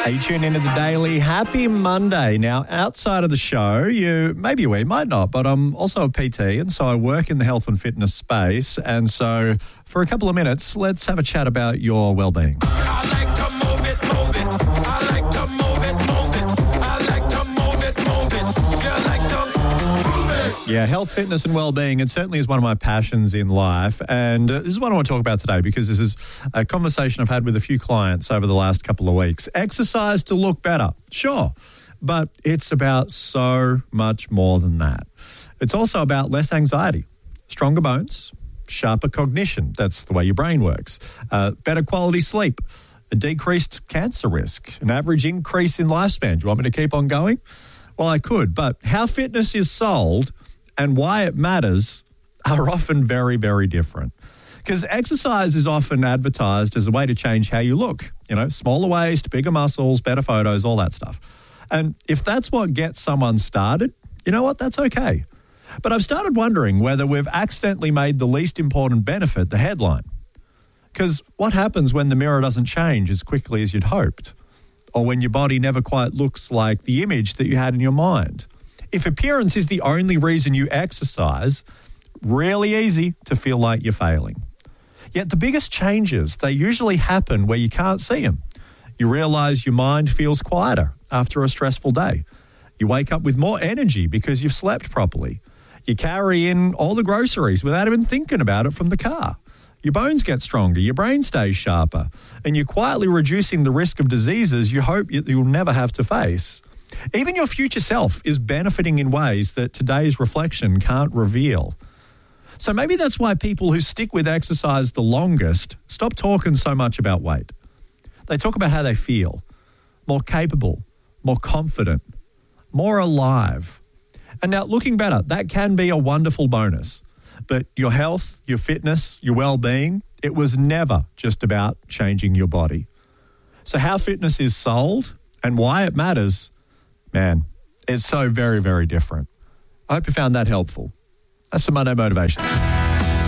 Are you tuned into the Daily? Happy Monday. Now, outside of the show, you might not, but I'm also a PT, and so I work in the health and fitness space. And so for a couple of minutes, let's have a chat about your well-being. I like to move it, move it. I like to move it, move it. I like to move it, move it. You like to move it. Yeah, health, fitness and well-being, it certainly is one of my passions in life. And this is what I want to talk about today because this is a conversation I've had with a few clients over the last couple of weeks. Exercise to look better, sure, but it's about so much more than that. It's also about less anxiety, stronger bones, sharper cognition, that's the way your brain works, better quality sleep, a decreased cancer risk, an average increase in lifespan. Do you want me to keep on going? Well, I could, but how fitness is sold and why it matters are often very, very different. Because exercise is often advertised as a way to change how you look. You know, smaller waist, bigger muscles, better photos, all that stuff. And if that's what gets someone started, you know what? That's okay. But I've started wondering whether we've accidentally made the least important benefit the headline. Because what happens when the mirror doesn't change as quickly as you'd hoped? Or when your body never quite looks like the image that you had in your mind? If appearance is the only reason you exercise, really easy to feel like you're failing. Yet the biggest changes, they usually happen where you can't see them. You realise your mind feels quieter after a stressful day. You wake up with more energy because you've slept properly. You carry in all the groceries without even thinking about it from the car. Your bones get stronger, your brain stays sharper, and you're quietly reducing the risk of diseases you hope you'll never have to face. Even your future self is benefiting in ways that today's reflection can't reveal. So maybe that's why people who stick with exercise the longest stop talking so much about weight. They talk about how they feel, more capable, more confident, more alive. And now looking better, that can be a wonderful bonus. But your health, your fitness, your well-being, it was never just about changing your body. So how fitness is sold and why it matters, man, it's so very, very different. I hope you found that helpful. That's some Monday Motivation.